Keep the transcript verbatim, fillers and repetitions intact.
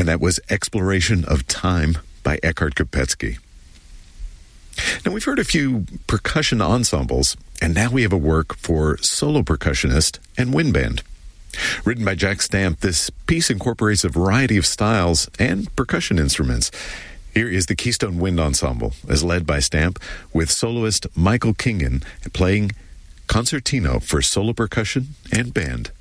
And that was Exploration of Time by Eckhard Kopetsky. Now, we've heard a few percussion ensembles, and now we have a work for solo percussionist and wind band. Written by Jack Stamp, this piece incorporates a variety of styles and percussion instruments. Here is the Keystone Wind Ensemble, as led by Stamp, with soloist Michael Kingen playing concertino for solo percussion and band.